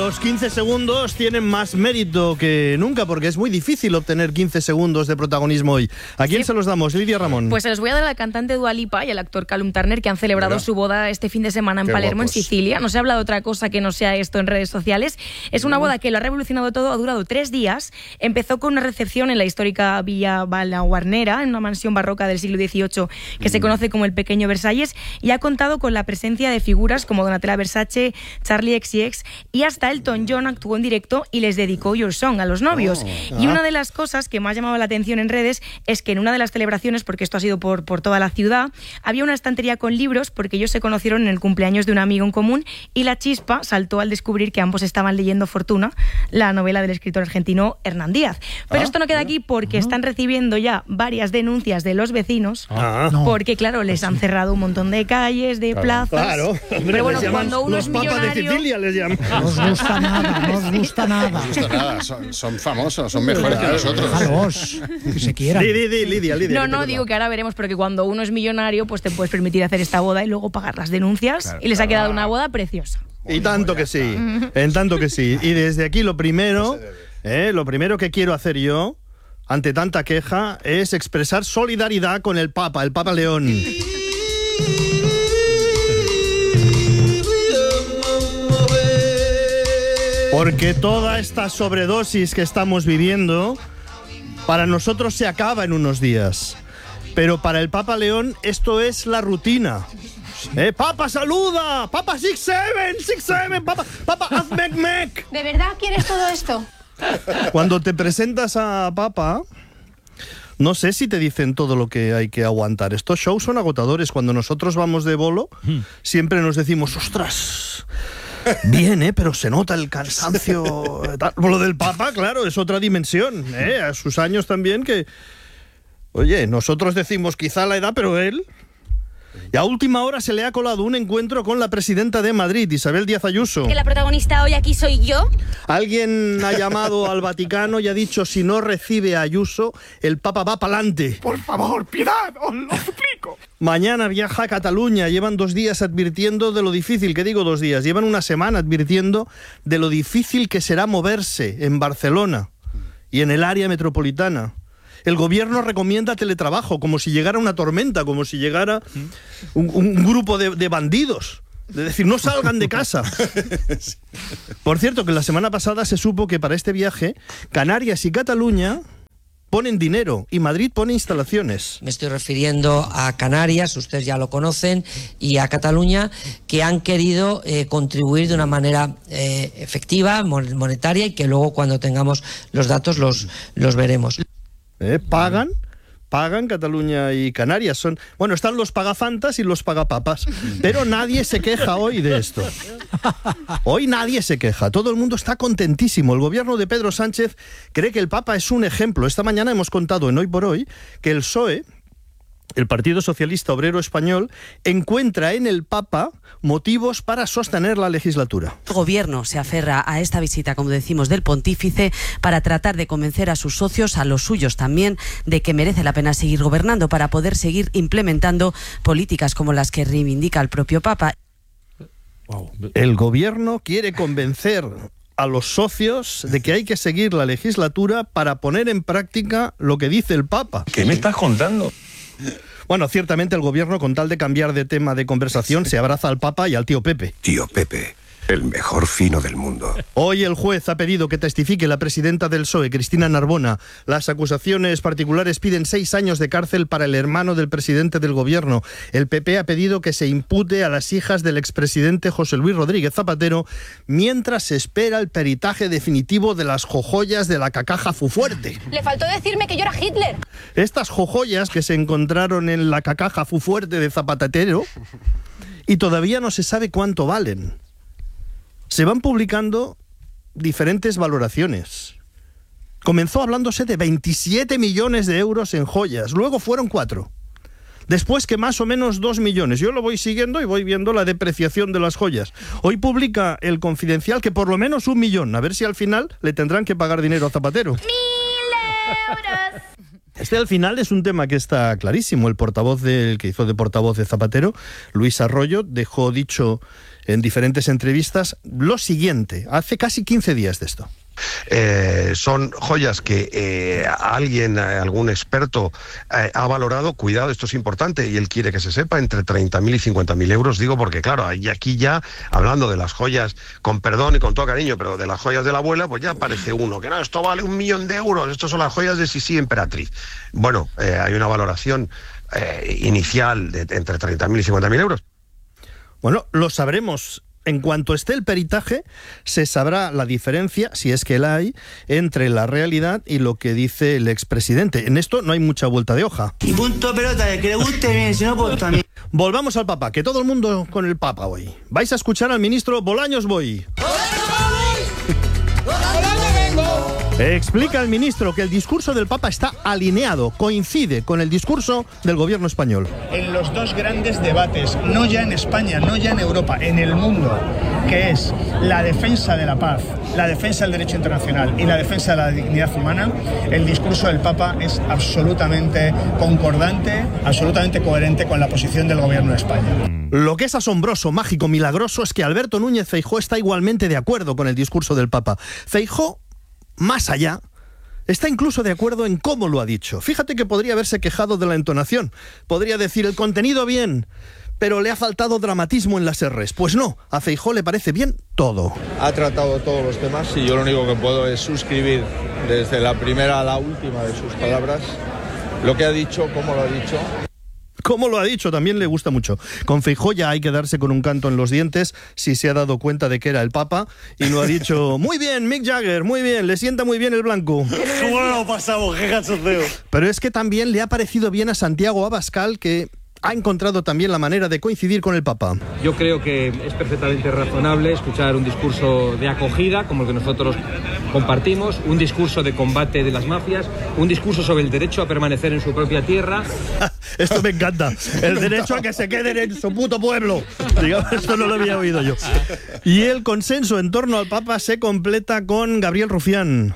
los 15 segundos tienen más mérito que nunca, porque es muy difícil obtener 15 segundos de protagonismo hoy. ¿A quién se los damos, Lidia Ramón? Pues se los voy a dar a la cantante Dua Lipa y al actor Callum Turner, que han celebrado su boda este fin de semana en Palermo, en Sicilia. No se habla de otra cosa que no sea esto en redes sociales. Es una boda que lo ha revolucionado todo, ha durado 3 días. Empezó con una recepción en la histórica Villa Balaguarnera, en una mansión barroca del siglo XVIII que se conoce como el Pequeño Versalles, y ha contado con la presencia de figuras como Donatella Versace, Charlie XCX, y hasta Elton John actuó en directo y les dedicó Your Song a los novios. Y una de las cosas que más llamaba la atención en redes es que en una de las celebraciones, porque esto ha sido por toda la ciudad, había una estantería con libros porque ellos se conocieron en el cumpleaños de un amigo en común, y la chispa saltó al descubrir que ambos estaban leyendo Fortuna, la novela del escritor argentino Hernán Díaz. Pero esto no queda aquí, porque están recibiendo ya varias denuncias de los vecinos, porque claro, les han cerrado un montón de calles, de plazas. Claro. Pero bueno, cuando uno es millonario... Los papas de Sicilia les llaman. No os gusta nada, no os gusta nada. No os gusta nada, son famosos, son mejores que nosotros. Déjalos, que se quieran. Lidia. No, digo que ahora veremos, porque cuando uno es millonario, pues te puedes permitir hacer esta boda y luego pagar las denuncias, y les ha quedado una boda preciosa. Y tanto que sí, en tanto que sí. Y desde aquí lo primero que quiero hacer yo, ante tanta queja, es expresar solidaridad con el Papa León. Porque toda esta sobredosis que estamos viviendo, para nosotros se acaba en unos días. Pero para el Papa León esto es la rutina. ¡Papa, saluda! ¡Papa, 6-7! ¡Papa, haz mec! ¿De verdad quieres todo esto? Cuando te presentas a Papa, no sé si te dicen todo lo que hay que aguantar. Estos shows son agotadores. Cuando nosotros vamos de bolo, siempre nos decimos, ¡ostras! Bien, pero se nota el cansancio. Lo del Papa, claro, es otra dimensión. A sus años también que... Oye, nosotros decimos quizá la edad, pero él... Y a última hora se le ha colado un encuentro con la presidenta de Madrid, Isabel Díaz Ayuso. ¿Que la protagonista hoy aquí soy yo? Alguien ha llamado al Vaticano y ha dicho, si no recibe a Ayuso, el Papa va pa'lante. Por favor, piedad, os lo suplico. Mañana viaja a Cataluña. Llevan 2 días advirtiendo de lo difícil, ¿qué digo 2 días? Llevan una semana advirtiendo de lo difícil que será moverse en Barcelona y en el área metropolitana. El gobierno recomienda teletrabajo, como si llegara una tormenta, como si llegara un grupo de bandidos. Es decir, no salgan de casa. Por cierto, que la semana pasada se supo que para este viaje Canarias y Cataluña ponen dinero y Madrid pone instalaciones. Me estoy refiriendo a Canarias, ustedes ya lo conocen, y a Cataluña, que han querido contribuir de una manera efectiva, monetaria, y que luego cuando tengamos los datos los veremos. Pagan Cataluña y Canarias. Están los pagafantas y los pagapapas, pero nadie se queja hoy de esto. Hoy nadie se queja, todo el mundo está contentísimo. El gobierno de Pedro Sánchez cree que el Papa es un ejemplo. Esta mañana hemos contado en Hoy por Hoy que el PSOE, el Partido Socialista Obrero Español, encuentra en el Papa motivos para sostener la legislatura. El gobierno se aferra a esta visita, como decimos, del pontífice para tratar de convencer a sus socios, a los suyos también, de que merece la pena seguir gobernando para poder seguir implementando políticas como las que reivindica el propio Papa. El gobierno quiere convencer a los socios de que hay que seguir la legislatura para poner en práctica lo que dice el Papa. ¿Qué me estás contando? Bueno, ciertamente el gobierno, con tal de cambiar de tema de conversación, se abraza al Papa y al tío Pepe. Tío Pepe, el mejor fino del mundo. Hoy el juez ha pedido que testifique la presidenta del PSOE, Cristina Narbona. Las acusaciones particulares piden 6 años de cárcel para el hermano del presidente del gobierno. El PP ha pedido que se impute a las hijas del expresidente José Luis Rodríguez Zapatero, mientras se espera el peritaje definitivo de las jojoyas de la cacaja Fufuerte. Le faltó decirme que yo era Hitler. Estas jojoyas que se encontraron en la cacaja Fufuerte de Zapatero, y todavía no se sabe cuánto valen. Se van publicando diferentes valoraciones. Comenzó hablándose de 27 millones de euros en joyas, luego fueron 4. Después que más o menos 2 millones. Yo lo voy siguiendo y voy viendo la depreciación de las joyas. Hoy publica El Confidencial que por lo menos 1 millón. A ver si al final le tendrán que pagar dinero a Zapatero. 1000 euros. Este al final es un tema que está clarísimo. El que hizo de portavoz de Zapatero, Luis Arroyo, dejó dicho en diferentes entrevistas lo siguiente, hace casi 15 días de esto. Son joyas que algún experto ha valorado, cuidado, esto es importante y él quiere que se sepa, entre 30.000 y 50.000 euros, digo porque claro, aquí ya, hablando de las joyas, con perdón y con todo cariño, pero de las joyas de la abuela, pues ya aparece uno, que no, esto vale 1 millón de euros, estos son las joyas de Sisi Emperatriz. Bueno, hay una valoración inicial de entre 30.000 y 50.000 euros. Bueno, lo sabremos. En cuanto esté el peritaje, se sabrá la diferencia, si es que la hay, entre la realidad y lo que dice el expresidente. En esto no hay mucha vuelta de hoja. Y punto pelota, de que le guste bien, si no, pues también. Volvamos al Papa, que todo el mundo con el Papa hoy. Vais a escuchar al ministro Bolaños Boy. Explica el ministro que el discurso del Papa está alineado, coincide con el discurso del gobierno español. En los dos grandes debates, no ya en España, no ya en Europa, en el mundo, que es la defensa de la paz, la defensa del derecho internacional y la defensa de la dignidad humana, el discurso del Papa es absolutamente concordante, absolutamente coherente con la posición del gobierno de España. Lo que es asombroso, mágico, milagroso es que Alberto Núñez Feijóo está igualmente de acuerdo con el discurso del Papa. Feijóo, más allá, está incluso de acuerdo en cómo lo ha dicho. Fíjate que podría haberse quejado de la entonación. Podría decir el contenido bien, pero le ha faltado dramatismo en las R's. Pues no, a Feijóo le parece bien todo. Ha tratado todos los temas y yo lo único que puedo es suscribir desde la primera a la última de sus palabras lo que ha dicho, cómo lo ha dicho. Como lo ha dicho, también le gusta mucho. Con Feijóo ya hay que darse con un canto en los dientes si se ha dado cuenta de que era el Papa y lo ha dicho, muy bien, Mick Jagger, muy bien, le sienta muy bien el blanco. ¿Cómo lo pasamos? ¡Qué cachondeo! Pero es que también le ha parecido bien a Santiago Abascal, que ha encontrado también la manera de coincidir con el Papa. Yo creo que es perfectamente razonable escuchar un discurso de acogida, como el que nosotros compartimos, un discurso de combate de las mafias, un discurso sobre el derecho a permanecer en su propia tierra. Esto me encanta, el derecho a que se queden en su puto pueblo. Digamos, esto no lo había oído yo. Y el consenso en torno al Papa se completa con Gabriel Rufián.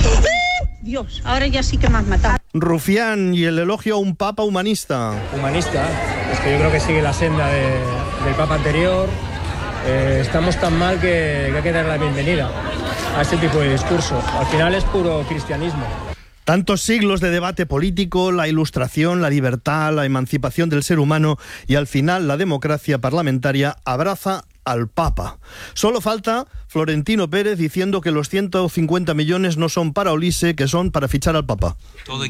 Dios, ahora ya sí que me has matado. Rufián y el elogio a un Papa humanista. Humanista, es que yo creo que sigue la senda del Papa anterior. Estamos tan mal que hay que dar la bienvenida a este tipo de discurso. Al final es puro cristianismo. Tantos siglos de debate político, la ilustración, la libertad, la emancipación del ser humano y al final la democracia parlamentaria abraza al Papa. Solo falta Florentino Pérez diciendo que los 150 millones no son para Olise, que son para fichar al Papa.